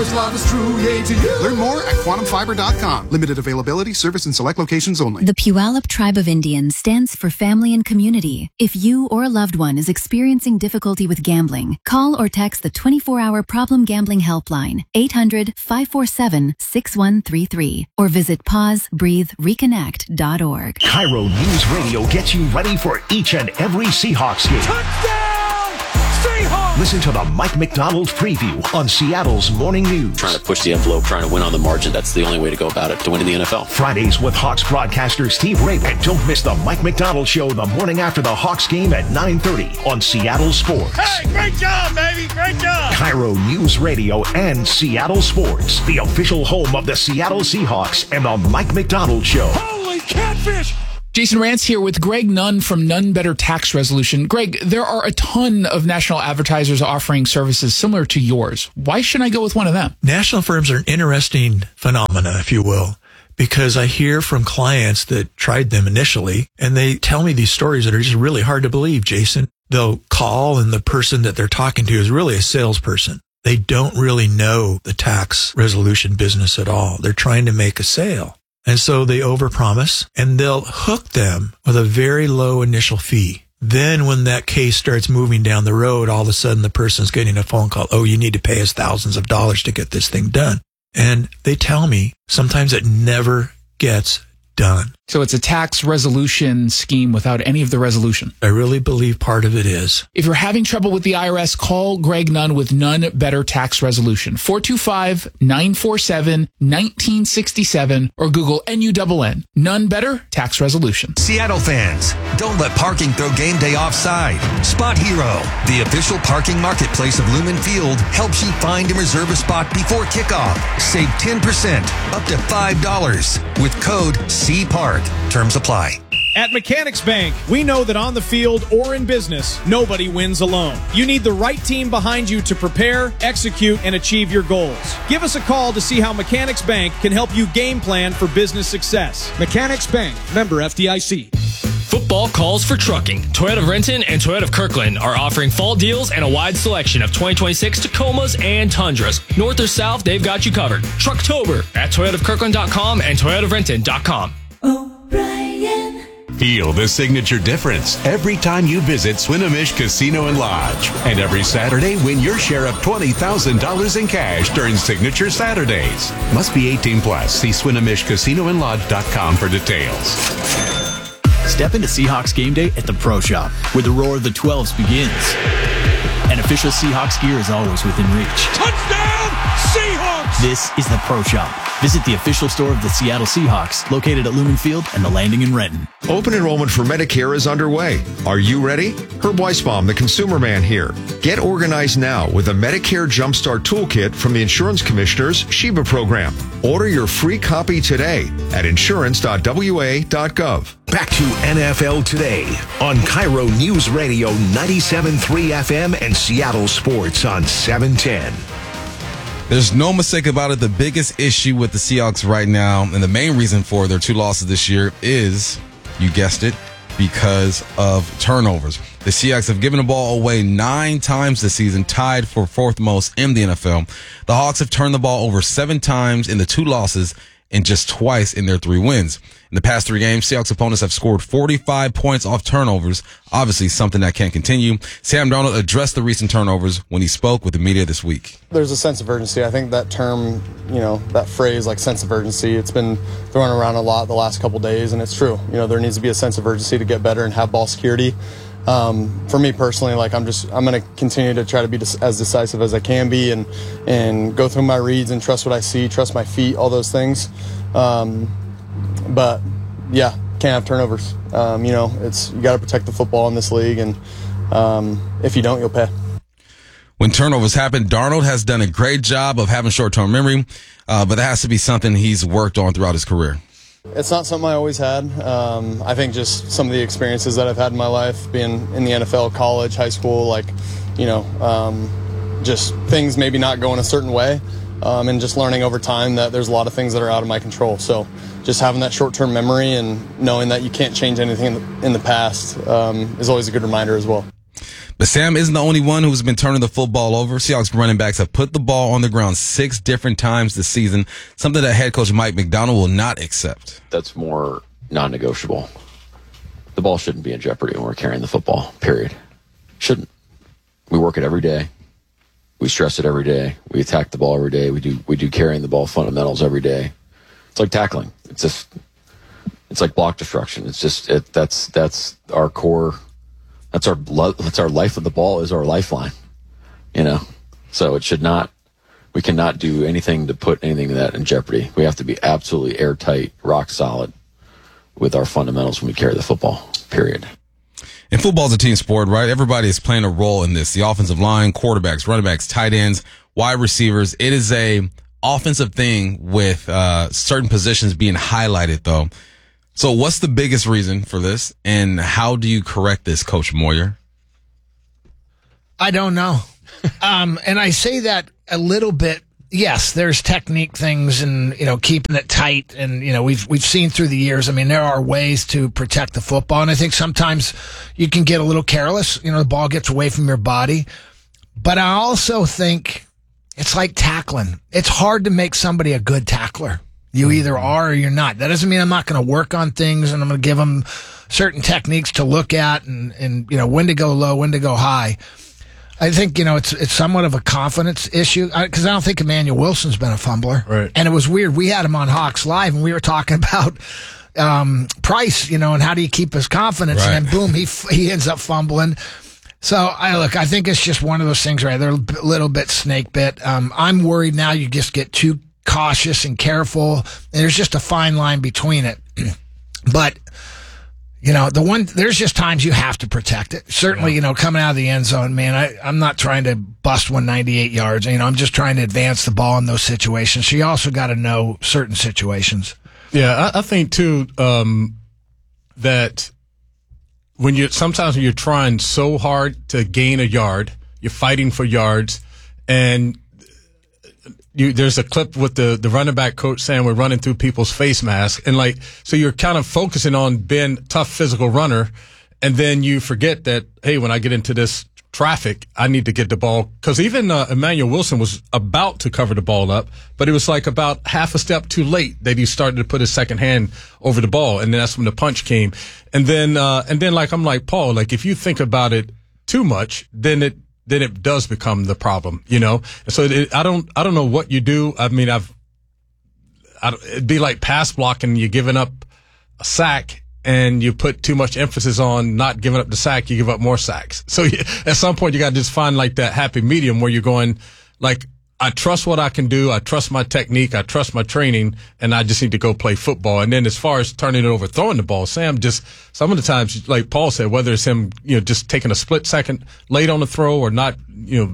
promise love is true, yea to you. Learn more at quantumfiber.com. Limited availability, service in select locations only. The Puyallup Tribe of Indians stands for family and community. If you or a loved one is experiencing difficulty with gambling, call or text the 24-hour Problem Gambling Helpline, 800-547-6133, or visit pausebreathereconnect.org. Cairo News Radio gets you ready for each and every Seahawks game. Touchdown, Seahawks! Listen to the Mike McDonald preview on Seattle's Morning News. Trying to push the envelope, trying to win on the margin. That's the only way to go about it, to win in the NFL. Fridays with Hawks broadcaster Steve Rape. And don't miss the Mike McDonald Show the morning after the Hawks game at 9:30 on Seattle Sports. Hey, great job, baby. Great job. Cairo News Radio and Seattle Sports, the official home of the Seattle Seahawks and the Mike McDonald Show. Holy catfish! Jason Rantz here with Greg Nunn from Nunn Better Tax Resolution. Greg, there are a ton of national advertisers offering services similar to yours. Why shouldn't I go with one of them? National firms are an interesting phenomena, if you will, because I hear from clients that tried them initially, and they tell me these stories that are just really hard to believe, Jason. They'll call, and the person that they're talking to is really a salesperson. They don't really know the tax resolution business at all. They're trying to make a sale. And so they overpromise, and they'll hook them with a very low initial fee. Then when that case starts moving down the road, all of a sudden the person's getting a phone call. Oh, you need to pay us thousands of dollars to get this thing done. And they tell me sometimes it never gets done. So it's a tax resolution scheme without any of the resolution. I really believe part of it is. If you're having trouble with the IRS, call Greg Nunn with Nunn Better Tax Resolution. 425-947-1967 or Google NUNN. Nunn Better Tax Resolution. Seattle fans, don't let parking throw game day offside. Spot Hero, the official parking marketplace of Lumen Field, helps you find and reserve a spot before kickoff. Save 10%, up to $5 with code CPARK. Terms apply. At Mechanics Bank, we know that on the field or in business, nobody wins alone. You need the right team behind you to prepare, execute, and achieve your goals. Give us a call to see how Mechanics Bank can help you game plan for business success. Mechanics Bank, member FDIC. Football calls for trucking. Toyota of Renton and Toyota of Kirkland are offering fall deals and a wide selection of 2026 Tacomas and Tundras. North or south, they've got you covered. Trucktober at toyotaofkirkland.com and toyotaofrenton.com. O'Brien. Feel the signature difference every time you visit Swinomish Casino and Lodge. And every Saturday, win your share of $20,000 in cash during Signature Saturdays. Must be 18 plus. See SwinomishCasinoandLodge.com for details. Step into Seahawks game day at the Pro Shop, where the roar of the 12s begins. And official Seahawks gear is always within reach. Touchdown, Seahawks! This is the Pro Shop. Visit the official store of the Seattle Seahawks, located at Lumen Field and the Landing in Renton. Open enrollment for Medicare is underway. Are you ready? Herb Weisbaum, the consumer man here. Get organized now with a Medicare Jumpstart Toolkit from the Insurance Commissioner's Sheba program. Order your free copy today at insurance.wa.gov. Back to NFL Today on Cairo News Radio 97.3 FM and Seattle Sports on 710. There's no mistake about it. The biggest issue with the Seahawks right now, and the main reason for their 2 losses this year is, you guessed it, because of turnovers. The Seahawks have given the ball away 9 times this season, tied for 4th most in the NFL. The Hawks have turned the ball over 7 times in the 2 losses and just twice in their 3 wins. In the past 3 games, Seahawks opponents have scored 45 points off turnovers, obviously something that can't continue. Sam Darnold addressed the recent turnovers when he spoke with the media this week. There's a sense of urgency. I think that term, that phrase, like sense of urgency, it's been thrown around a lot the last couple days, and it's true. There needs to be a sense of urgency to get better and have ball security. For me personally, I'm going to continue to try to be as decisive as I can be and go through my reads and trust what I see, trust my feet, all those things. But yeah, can't have turnovers. You got to protect the football in this league, and if you don't, you'll pay. When turnovers happen, Darnold has done a great job of having short-term memory, but that has to be something he's worked on throughout his career. It's not something I always had. I think just some of the experiences that I've had in my life, being in the NFL, college, high school, just things maybe not going a certain way, and just learning over time that there's a lot of things that are out of my control. So just having that short-term memory and knowing that you can't change anything in the past is always a good reminder as well. But Sam isn't the only one who's been turning the football over. Seahawks running backs have put the ball on the ground 6 different times this season, something that head coach Mike Macdonald will not accept. That's more non-negotiable. The ball shouldn't be in jeopardy when we're carrying the football, period. Shouldn't. We work it every day. We stress it every day. We attack the ball every day. We do carrying the ball fundamentals every day. It's like tackling. It's like block destruction. It's just that's our core. That's our life of the ball is our lifeline. So it should not. We cannot do anything to put anything of that in jeopardy. We have to be absolutely airtight, rock solid with our fundamentals when we carry the football, period. And football's a team sport, right? Everybody is playing a role in this. The offensive line, quarterbacks, running backs, tight ends, wide receivers. It is a offensive thing with certain positions being highlighted, though. So what's the biggest reason for this, and how do you correct this, Coach Moyer? I don't know. And I say that a little bit. Yes, there's technique things and, keeping it tight. And, we've seen through the years, there are ways to protect the football. And I think sometimes you can get a little careless. The ball gets away from your body. But I also think it's like tackling. It's hard to make somebody a good tackler. You either are or you're not. That doesn't mean I'm not going to work on things and I'm going to give them certain techniques to look at and when to go low, when to go high. I think, it's somewhat of a confidence issue because I don't think Emmanuel Wilson's been a fumbler. Right. And it was weird. We had him on Hawks Live and we were talking about Price, and how do you keep his confidence? Right. And then boom, he ends up fumbling. So I think it's just one of those things, right? They're a little bit snake bit. I'm worried now you just get too cautious and careful. And there's just a fine line between it. But there's just times you have to protect it. Certainly, coming out of the end zone, man, I'm not trying to bust 198 yards. I'm just trying to advance the ball in those situations. So you also got to know certain situations. Yeah, I think too, that sometimes when you're trying so hard to gain a yard, you're fighting for yards, and there's a clip with the running back coach saying we're running through people's face masks. And so you're kind of focusing on being a tough physical runner. And then you forget that, hey, when I get into this traffic, I need to get the ball. Cause even Emmanuel Wilson was about to cover the ball up, but it was about half a step too late that he started to put his second hand over the ball. And then that's when the punch came. And then I'm like, Paul, if you think about it too much, then it does become the problem, And so I don't know what you do. It'd be like pass blocking. You're giving up a sack and you put too much emphasis on not giving up the sack. You give up more sacks. So at some point you got to just find that happy medium where you're going I trust what I can do. I trust my technique. I trust my training, and I just need to go play football. And then as far as turning it over, throwing the ball, Sam just some of the times, like Paul said, whether it's him, just taking a split second late on the throw or not, getting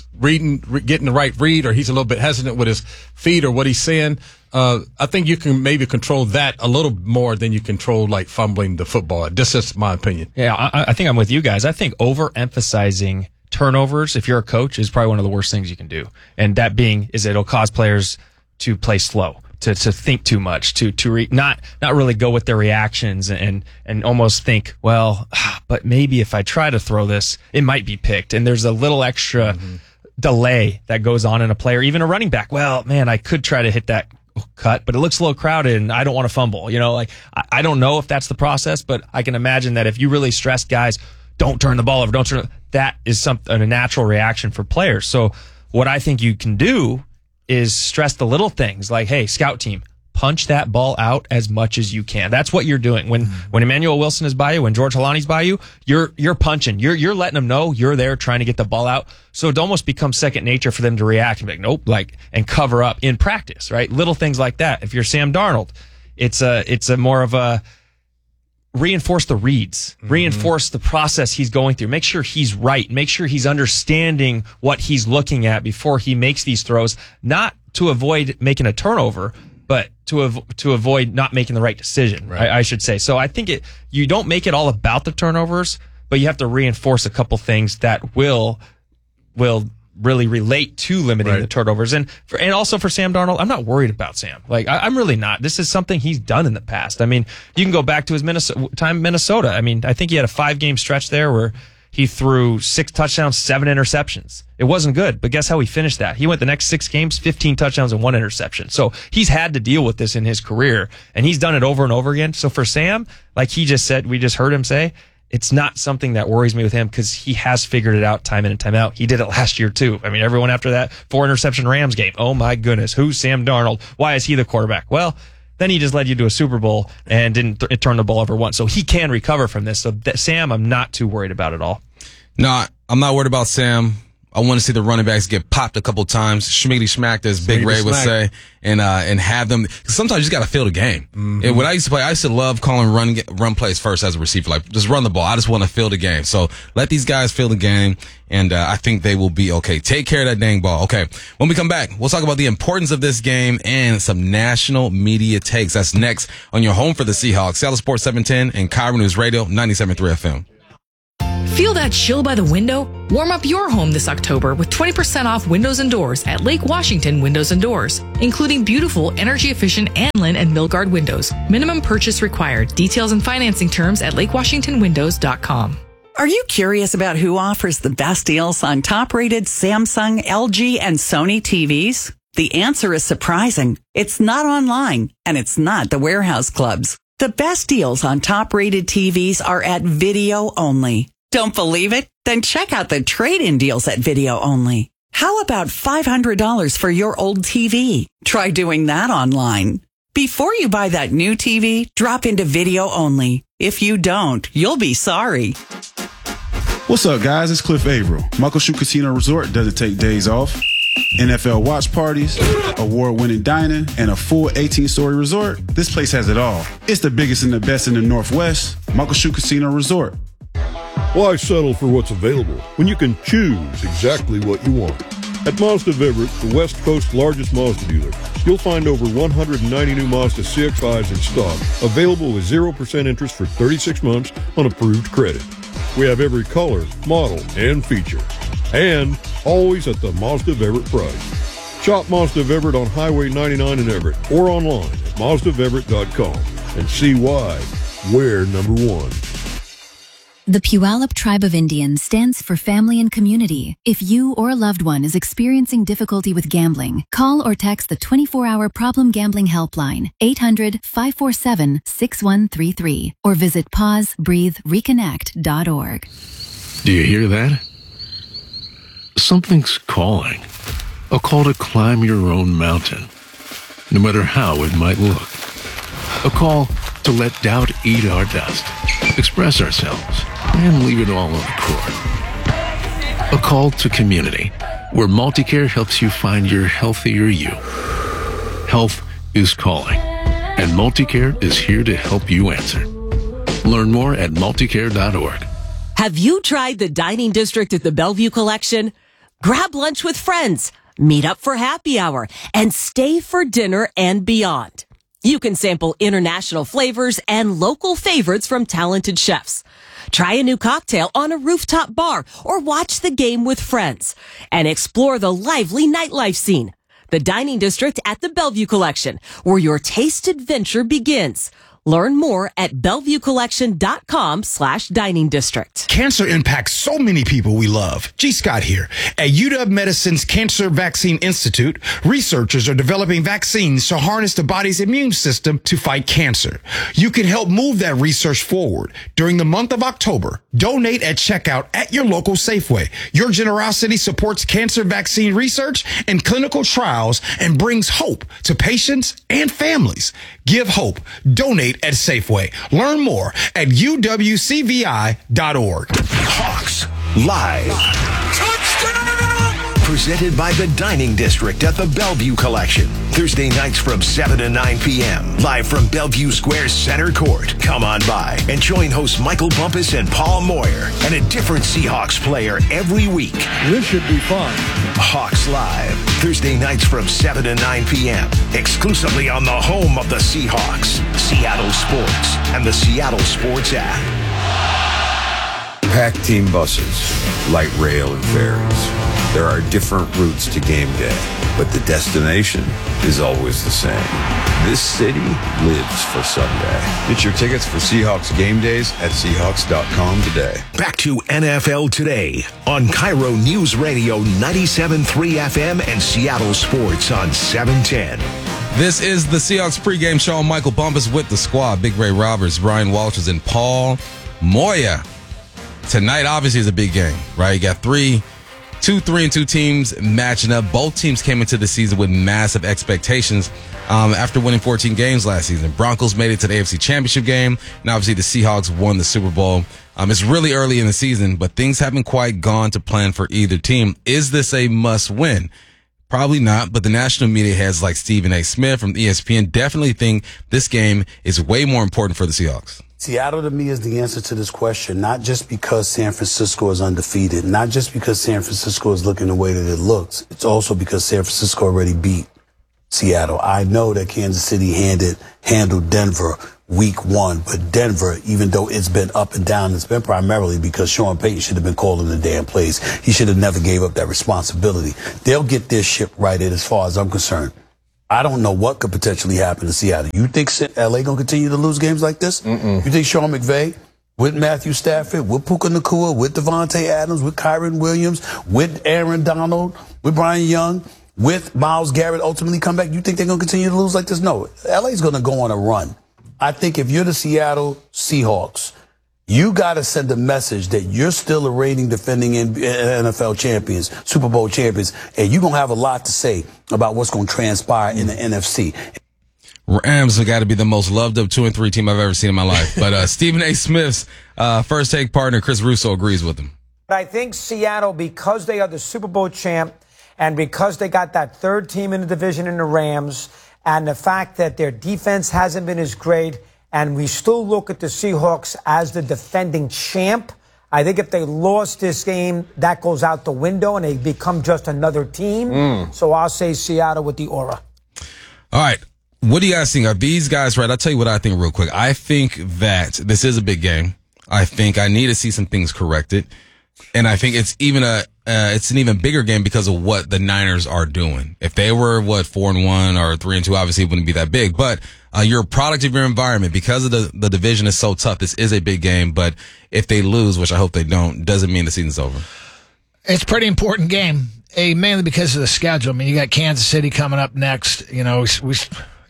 the right read, or he's a little bit hesitant with his feet or what he's saying. I think you can maybe control that a little more than you control fumbling the football. This is my opinion. Yeah, I think I'm with you guys. I think overemphasizing turnovers, if you're a coach, is probably one of the worst things you can do. And that being is it'll cause players to play slow, to think too much, to not really go with their reactions and almost think, well, but maybe if I try to throw this, it might be picked. And there's a little extra delay that goes on in a player, even a running back. Well, man, I could try to hit that cut, but it looks a little crowded and I don't want to fumble. I don't know if that's the process, but I can imagine that if you really stress guys, don't turn the ball over, that is a natural reaction for players. So what I think you can do is stress the little things like, hey, scout team, punch that ball out as much as you can. That's what you're doing. When Emmanuel Wilson is by you, when George Halani's by you, you're punching. You're letting them know you're there trying to get the ball out. So it almost becomes second nature for them to react and be like, nope, and cover up in practice, right? Little things like that. If you're Sam Darnold, it's a more of a reinforce the reads, reinforce the process he's going through, make sure he's right, make sure he's understanding what he's looking at before he makes these throws, not to avoid making a turnover, but to avoid not making the right decision, right. I should say. So I think you don't make it all about the turnovers, but you have to reinforce a couple things that will really relate to limiting the turnovers. And also for Sam Darnold, I'm not worried about Sam. I'm really not. This is something he's done in the past. You can go back to his time in Minnesota. I think he had a 5-game stretch there where he threw 6 touchdowns, 7 interceptions. It wasn't good, but guess how he finished that? He went the next 6 games, 15 touchdowns and 1 interception. So he's had to deal with this in his career, and he's done it over and over again. So for Sam, like he just said, we just heard him say, it's not something that worries me with him because he has figured it out time in and time out. He did it last year too. I mean, everyone after that 4 interception Rams game, oh my goodness, who's Sam Darnold? Why is he the quarterback? Well, then he just led you to a Super Bowl and didn't turn the ball over once. So he can recover from this. So Sam, I'm not too worried about it all. No, I'm not worried about Sam. I want to see the running backs get popped a couple times, schmiggity smacked, as Big Ray would say, and have them. Sometimes you just got to feel the game. Mm-hmm. And when I used to play, I used to love calling run plays first as a receiver. Like, just run the ball. I just want to feel the game. So let these guys feel the game, and I think they will be okay. Take care of that dang ball. Okay, when we come back, we'll talk about the importance of this game and some national media takes. That's next on your home for the Seahawks. Seattle Sports 710 and Cairo News Radio 97.3 FM. Feel that chill by the window? Warm up your home this October with 20% off windows and doors at Lake Washington Windows and Doors, including beautiful, energy-efficient Anlin and Milgard windows. Minimum purchase required. Details and financing terms at lakewashingtonwindows.com. Are you curious about who offers the best deals on top-rated Samsung, LG, and Sony TVs? The answer is surprising. It's not online, and it's not the warehouse clubs. The best deals on top-rated TVs are at Video Only. Don't believe it? Then check out the trade-in deals at Video Only. How about $500 for your old TV? Try doing that online. Before you buy that new TV, drop into Video Only. If you don't, you'll be sorry. What's up, guys? It's Cliff Averill. Muckleshoot Casino Resort doesn't take days off. NFL watch parties, award-winning dining, and a full 18-story resort. This place has it all. It's the biggest and the best in the Northwest. Muckleshoot Casino Resort. Why settle for what's available when you can choose exactly what you want? At Mazda of Everett, the West Coast's largest Mazda dealer, you'll find over 190 new Mazda CX-5s in stock, available with 0% interest for 36 months on approved credit. We have every color, model, and feature. And always at the Mazda of Everett price. Shop Mazda of Everett on Highway 99 in Everett or online at MazdaofEverett.com and see why we're number one. The Puyallup Tribe of Indians stands for family and community. If you or a loved one is experiencing difficulty with gambling, call or text the 24-hour problem gambling helpline, 800-547-6133, or visit pausebreathereconnect.org. Do you hear that? Something's calling. A call to climb your own mountain, no matter how it might look. A call to let doubt eat our dust, express ourselves, and leave it all on the court. A call to community, where Multicare helps you find your healthier you. Health is calling, and Multicare is here to help you answer. Learn more at multicare.org. Have you tried the dining district at the Bellevue Collection? Grab lunch with friends, meet up for happy hour, and stay for dinner and beyond. You can sample international flavors and local favorites from talented chefs. Try a new cocktail on a rooftop bar or watch the game with friends and explore the lively nightlife scene. The Dining District at the Bellevue Collection, where your taste adventure begins. Learn more at BellevueCollection.com/dining district. Cancer impacts so many people we love. G. Scott here. At UW Medicine's Cancer Vaccine Institute, researchers are developing vaccines to harness the body's immune system to fight cancer. You can help move that research forward. During the month of October, donate at checkout at your local Safeway. Your generosity supports cancer vaccine research and clinical trials and brings hope to patients and families. Give hope. Donate at Safeway. Learn more at uwcvi.org. Hawks Live. Presented by the Dining District at the Bellevue Collection. Thursday nights from 7 to 9 p.m. Live from Bellevue Square Center Court. Come on by and join hosts Michael Bumpus and Paul Moyer and a different Seahawks player every week. This should be fun. Hawks Live. Thursday nights from 7 to 9 p.m. Exclusively on the home of the Seahawks, Seattle Sports, and the Seattle Sports app. Packed team buses, light rail and ferries. There are different routes to game day, but the destination is always the same. This city lives for Sunday. Get your tickets for Seahawks game days at Seahawks.com today. Back to NFL Today on Cairo News Radio 97.3 FM and Seattle Sports on 710. This is the Seahawks pregame show. Michael Bumpus with the squad. Big Ray Roberts, Brian Walters, and Paul Moya. Tonight, obviously, is a big game, right? You got 3-2 teams matching up. Both teams came into the season with massive expectations after winning 14 games last season. Broncos made it to the AFC Championship game, and obviously the Seahawks won the Super Bowl. It's really early in the season, but things haven't quite gone to plan for either team. Is this a must-win? Probably not, but the national media heads like Stephen A. Smith from ESPN definitely think this game is way more important for the Seahawks. Seattle, to me, is the answer to this question, not just because San Francisco is undefeated, not just because San Francisco is looking the way that it looks. It's also because San Francisco already beat Seattle. I know that Kansas City handled Denver week 1, but Denver, even though it's been up and down, it's been primarily because Sean Payton should have been calling the damn plays. He should have never gave up that responsibility. They'll get their ship righted as far as I'm concerned. I don't know what could potentially happen to Seattle. You think LA going to continue to lose games like this? You think Sean McVay with Matthew Stafford, with Puka Nacua, with Devontae Adams, with Kyron Williams, with Aaron Donald, with Brian Young, with Myles Garrett ultimately come back? You think they're going to continue to lose like this? No. LA's going to go on a run. I think if you're the Seattle Seahawks, you got to send a message that you're still a reigning defending NFL champions, Super Bowl champions, and you're going to have a lot to say about what's going to transpire in the NFC. Rams have got to be the most loved up 2-3 team I've ever seen in my life. But Stephen A. Smith's first take partner, Chris Russo, agrees with him. But I think Seattle, because they are the Super Bowl champ and because they got that third team in the division in the Rams, and the fact that their defense hasn't been as great, and we still look at the Seahawks as the defending champ, I think if they lost this game, that goes out the window and they become just another team. So I'll say Seattle with the aura. All right. What do you guys think? Are these guys right? I'll tell you what I think real quick. I think that this is a big game. I think I need to see some things corrected. And I think it's even it's an even bigger game because of what the Niners are doing. If they were 4-1 or 3-2, obviously it wouldn't be that big. But you're a product of your environment because of the division is so tough. This is a big game. But if they lose, which I hope they don't, doesn't mean the season's over. It's a pretty important game, mainly because of the schedule. I mean, you got Kansas City coming up next. It's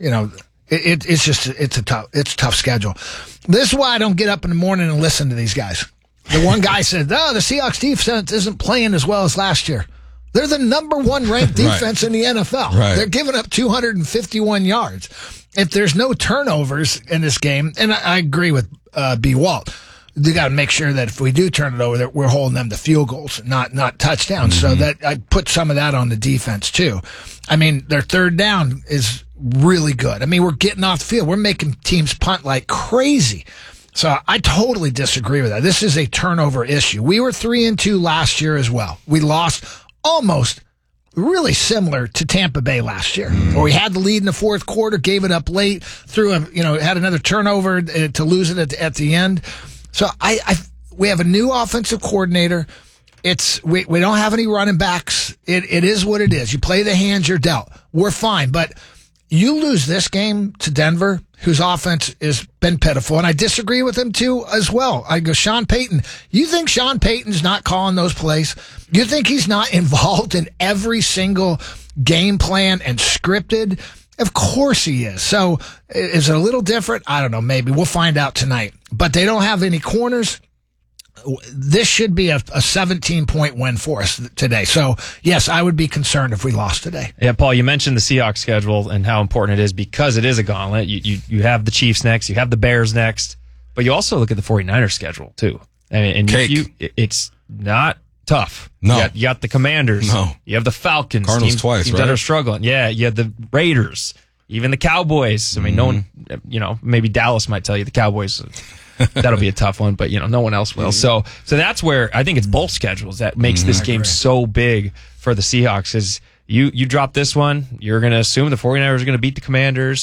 a tough schedule. This is why I don't get up in the morning and listen to these guys. The one guy said, the Seahawks defense isn't playing as well as last year. They're the number 1 ranked defense in the NFL. Right. They're giving up 251 yards. If there's no turnovers in this game, and I agree with B. Walt, you got to make sure that if we do turn it over, that we're holding them to field goals, not touchdowns. So that I put some of that on the defense too. I mean, their third down is really good. I mean, we're getting off the field. We're making teams punt like crazy. So I totally disagree with that. This is a turnover issue. We were 3-2 last year as well. We lost almost really similar to Tampa Bay last year, where we had the lead in the fourth quarter, gave it up late, had another turnover to lose it at the end. So we have a new offensive coordinator. We don't have any running backs. It is what it is. You play the hands you're dealt. We're fine, but you lose this game to Denver, whose offense has been pitiful, and I disagree with him too as well. I go, Sean Payton. You think Sean Payton's not calling those plays? You think he's not involved in every single game plan and scripted? Of course he is. So is it a little different? I don't know. Maybe we'll find out tonight. But they don't have any corners. This should be a 17-point win for us today. So, yes, I would be concerned if we lost today. Yeah, Paul, you mentioned the Seahawks schedule and how important it is because it is a gauntlet. You have the Chiefs next, you have the Bears next, but you also look at the 49ers schedule, too. And it's not tough. No. You got the Commanders. No. You have the Falcons. Cardinals twice, teams right? that are struggling. Yeah, you have the Raiders, even the Cowboys. I mean, no one, maybe Dallas might tell you the Cowboys that'll be a tough one, but no one else will. So that's where I think it's both schedules that makes this game so big for the Seahawks. Is you drop this one, you're going to assume the 49ers are going to beat the Commanders.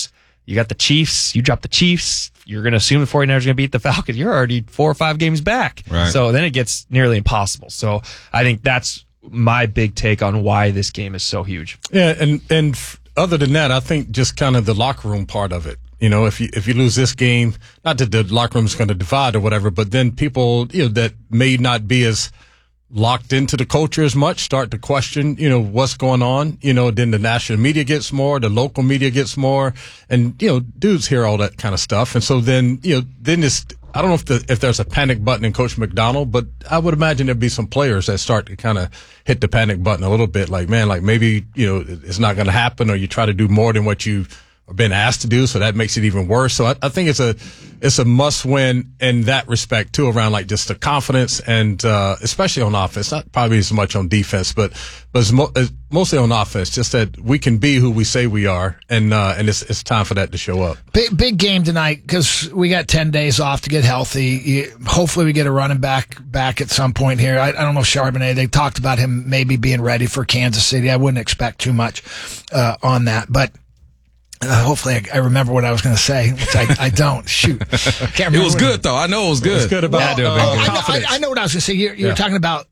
You got the Chiefs. You drop the Chiefs. You're going to assume the 49ers are going to beat the Falcons. You're already 4 or 5 games back. Right. So then it gets nearly impossible. So I think that's my big take on why this game is so huge. Yeah, and other than that, I think just kind of the locker room part of it. You know, if you lose this game, not that the locker room's going to divide or whatever, but then people, that may not be as locked into the culture as much start to question, what's going on. Then the national media gets more, the local media gets more, and dudes hear all that kind of stuff, and so then then it's, I don't know if there's a panic button in Coach McDonald, but I would imagine there'd be some players that start to kind of hit the panic button a little bit, like, man, like maybe it's not going to happen, or you try to do more than what you been asked to do, so that makes it even worse. So I think it's a must win in that respect too, around like just the confidence and especially on offense, not probably as much on defense, but it's mostly on offense. Just that we can be who we say we are, and it's time for that to show up. Big game tonight because we got 10 days off to get healthy. Hopefully we get a running back at some point here. I don't know if Charbonnet, they talked about him maybe being ready for Kansas City. I wouldn't expect too much on that, but hopefully I remember what I was going to say, which I don't. Shoot. Can't remember. It was good, though. I know it was good. It was good about confidence. I know what I was going to say. You're talking about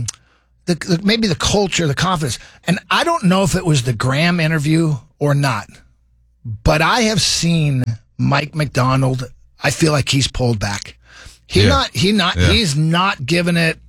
maybe the culture, the confidence. And I don't know if it was the Graham interview or not, but I have seen Mike McDonald. I feel like he's pulled back. He's not giving it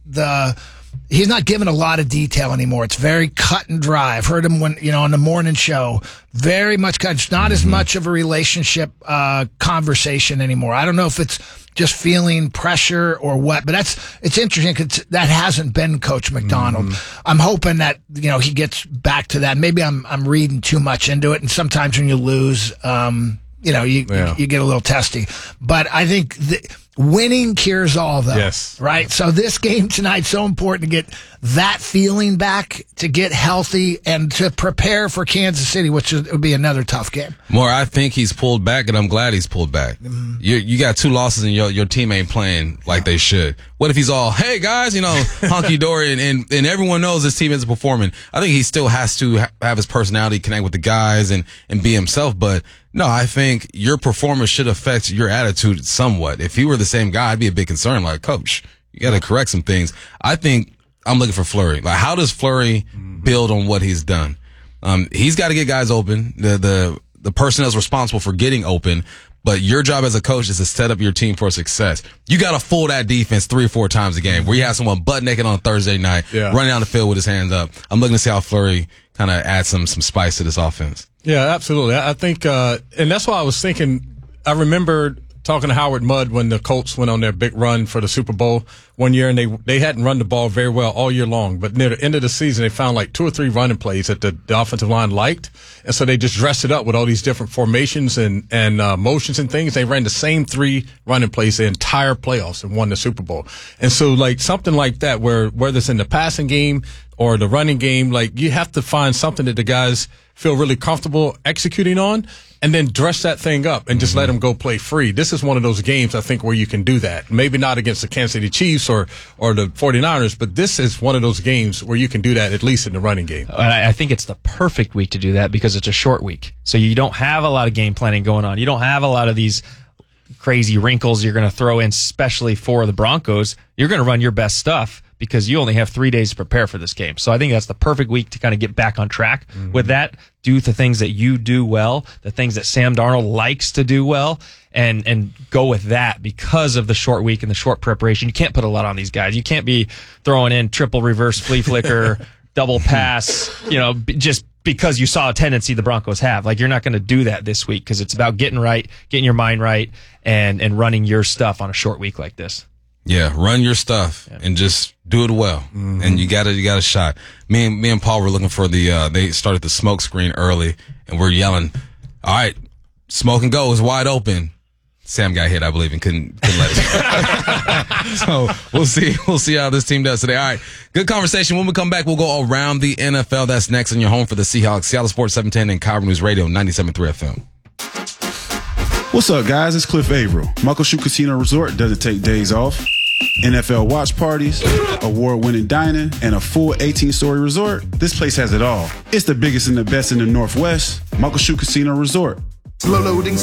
he's not giving a lot of detail anymore. It's very cut and dry. I've heard him on the morning show, very much cut. It's not as much of a relationship conversation anymore. I don't know if it's just feeling pressure or what, but it's interesting because that hasn't been Coach McDonald. I'm hoping that he gets back to that. Maybe I'm reading too much into it, and sometimes when you lose, you get a little testy. But I think winning cures all, though. Yes. Right? So this game tonight, so important to get that feeling back, to get healthy, and to prepare for Kansas City, which would be another tough game. More, I think he's pulled back, and I'm glad he's pulled back. You got 2 losses, and your team ain't playing like they should. What if he's all, hey, guys, hunky-dory, and everyone knows this team isn't performing? I think he still has to have his personality, connect with the guys, and be himself, but no, I think your performance should affect your attitude somewhat. If he were the same guy, I'd be a big concern. Like, Coach, you got to correct some things. I think I'm looking for Fleury. Like, how does Fleury build on what he's done? He's got to get guys open. The person that's responsible for getting open. But your job as a coach is to set up your team for success. You got to fool that defense 3 or 4 times a game. Where you have someone butt naked on a Thursday night, running down the field with his hands up. I'm looking to see how Fleury kind of adds some spice to this offense. Yeah, absolutely. I think, and that's why I was thinking, I remember talking to Howard Mudd when the Colts went on their big run for the Super Bowl one year, and they hadn't run the ball very well all year long. But near the end of the season, they found like 2 or 3 running plays that the offensive line liked. And so they just dressed it up with all these different formations and motions and things. They ran the same 3 running plays the entire playoffs and won the Super Bowl. And so like something like that, whether it's in the passing game or the running game, like you have to find something that the guys feel really comfortable executing on, and then dress that thing up and just let them go play free. This is one of those games, I think, where you can do that. Maybe not against the Kansas City Chiefs or the 49ers, but this is one of those games where you can do that, at least in the running game. And I think it's the perfect week to do that because it's a short week. So you don't have a lot of game planning going on. You don't have a lot of these crazy wrinkles you're going to throw in, especially for the Broncos. You're going to run your best stuff because you only have 3 days to prepare for this game. So I think that's the perfect week to kind of get back on track with that. Do the things that you do well, the things that Sam Darnold likes to do well, and go with that because of the short week and the short preparation. You can't put a lot on these guys. You can't be throwing in triple reverse flea flicker, double pass, just because you saw a tendency the Broncos have. Like, you're not going to do that this week because it's about getting right, getting your mind right, and running your stuff on a short week like this. Yeah, run your stuff and just do it well, and you got a shot. Me and Paul were looking for they started the smoke screen early, and we're yelling, "All right, smoke and go is wide open." Sam got hit, I believe, and couldn't let it. So we'll see how this team does today. All right, good conversation. When we come back, we'll go around the NFL. That's next on your home for the Seahawks. Seattle Sports 710 and Kyber News Radio 97.3 FM. What's up, guys? It's Cliff Averill. Muckleshoot Casino Resort doesn't take days off. NFL watch parties, award-winning dining, and a full 18-story resort. This place has it all. It's the biggest and the best in the Northwest. Muckleshoot Casino Resort. Slow loading